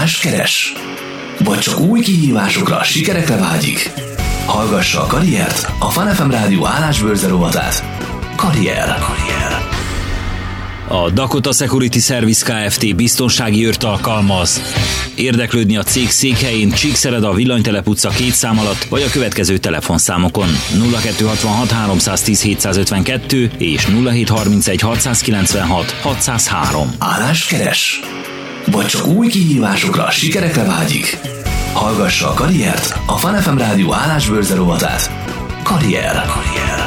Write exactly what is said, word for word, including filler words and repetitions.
Állást keres? Vagy csak új kihívásokra, sikerekre vágyik? Hallgassa a Karriert, a Fun ef em Rádió állásbőrze rovatát. Karrier. Karrier. A Dakota Security Service Kft. Biztonsági őrt alkalmaz. Érdeklődni a cég székhelyén Csíkszereda, Villanytelep utca két szám alatt, vagy a következő telefonszámokon nulla kettő hatvanhat háromszáztíz hétszázötvenkettő és nulla hét harmincegy hatszázkilencvenhat hatszázhárom. Állást keres? Vagy csak új kihívásokra, sikerekre vágyik? Hallgassa a Karriert, a Fun ef em Rádió állásbőrze rovatát. Karrier. Karrier.